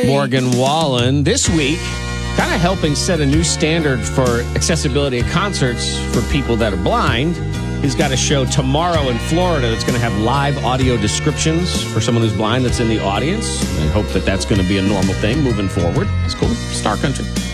Morgan Wallen. This week, kind of helping set a new standard for accessibility at concerts for people that are blind. He's got a show tomorrow in Florida that's going to have live audio descriptions for someone who's blind that's in the audience. I hope that that's going to be a normal thing moving forward. It's cool. Star Country.